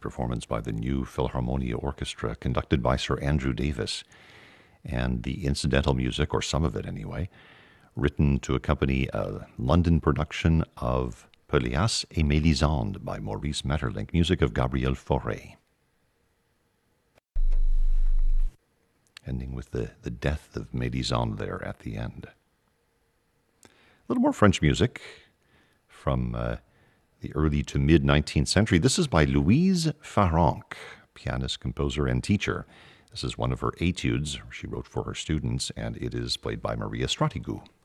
performance by the New Philharmonia Orchestra, conducted by Sir Andrew Davis, and the incidental music, or some of it anyway, written to accompany a London production of Pelléas et Mélisande by Maurice Maeterlinck, music of Gabriel Fauré. Ending with the death of Mélisande there at the end. A little more French music from the early to mid-19th century. This is by Louise Farrenc, pianist, composer, and teacher. This is one of her etudes she wrote for her students, and it is played by Maria Stratigou.